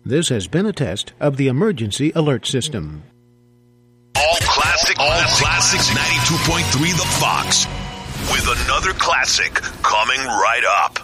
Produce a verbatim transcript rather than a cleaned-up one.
This has been a test of the emergency alert system. All classic, all classics ninety-two point three The Fox. With another classic coming right up.